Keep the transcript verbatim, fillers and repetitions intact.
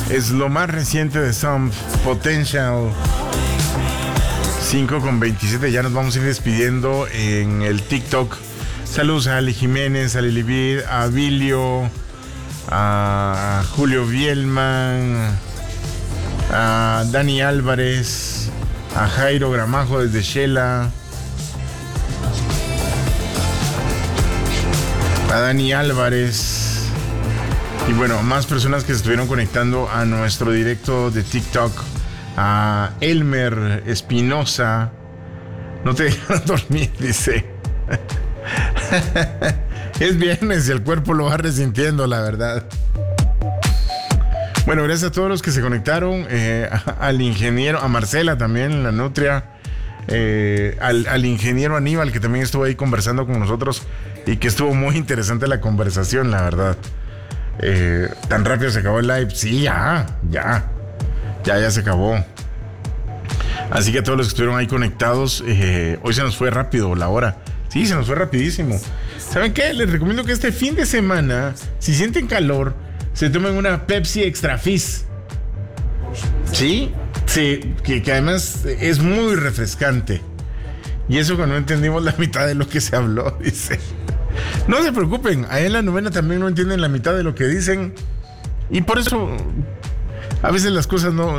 Es lo más reciente de Some Potential. cinco con veintisiete. Ya nos vamos a ir despidiendo en el TikTok. Saludos a Ali Jiménez, a Lili Vid, a Vilio, a Julio Bielman, a Dani Álvarez, a Jairo Gramajo desde Shela, a Dani Álvarez. Y bueno, más personas que se estuvieron conectando a nuestro directo de TikTok. A Elmer Espinosa. No te dejan dormir, dice. Es viernes y el cuerpo lo va resintiendo, la verdad. Bueno, gracias a todos los que se conectaron. Eh, al ingeniero, a Marcela también, la nutria. Eh, al, al ingeniero Aníbal, que también estuvo ahí conversando con nosotros. Y que estuvo muy interesante la conversación, la verdad. Eh, tan rápido se acabó el live. Sí, ya, ya. Ya, ya se acabó. Así que a todos los que estuvieron ahí conectados, eh, hoy se nos fue rápido la hora. Sí, se nos fue rapidísimo. ¿Saben qué? Les recomiendo que este fin de semana, si sienten calor, se tomen una Pepsi Extra Fizz. ¿Sí? Sí, que, que además es muy refrescante. Y eso que no entendimos la mitad de lo que se habló, dice. No se preocupen, ahí en la novena también no entienden la mitad de lo que dicen. Y por eso a veces las cosas no,